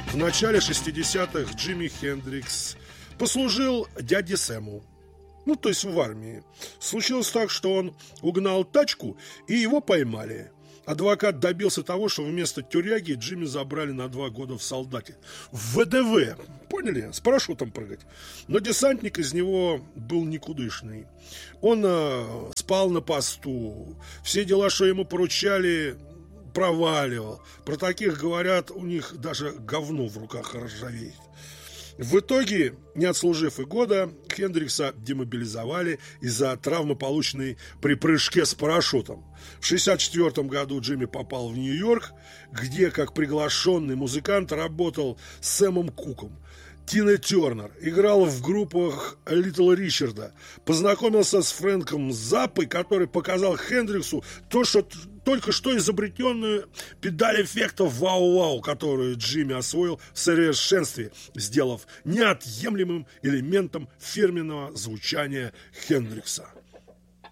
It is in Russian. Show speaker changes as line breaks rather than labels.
В начале 60-х Джимми Хендрикс послужил дяде Сэму. Ну, то есть в армии. Случилось так, что он угнал тачку, и его поймали. Адвокат добился того, что вместо тюряги Джимми забрали на 2 года в солдате. В ВДВ, поняли? С парашютом прыгать. Но десантник из него был никудышный. Он спал на посту. Все дела, что ему поручали, проваливал. Про таких говорят, у них даже говно в руках ржавеет. В итоге, не отслужив и года, Хендрикса демобилизовали из-за травмы, полученной при прыжке с парашютом. В 1964 году Джимми попал в Нью-Йорк, где как приглашенный музыкант работал с Сэмом Куком. Тина Тернер играл в группах Литл Ричарда, познакомился с Фрэнком Заппой, который показал Хендриксу только что изобретенную педаль эффекта «Вау-Вау», которую Джимми освоил в совершенстве, сделав неотъемлемым элементом фирменного звучания Хендрикса.